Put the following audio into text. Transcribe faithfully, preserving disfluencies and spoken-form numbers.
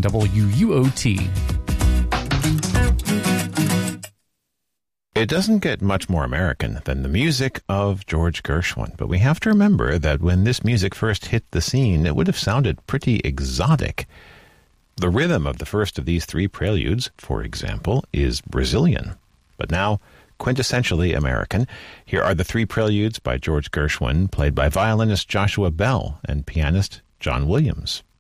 W U O T. It doesn't get much more American than the music of George Gershwin, but we have to remember that when this music first hit the scene, it would have sounded pretty exotic. The rhythm of the first of these three preludes, for example, is Brazilian, but now quintessentially American. Here are the three preludes by George Gershwin, played by violinist Joshua Bell and pianist John Williams.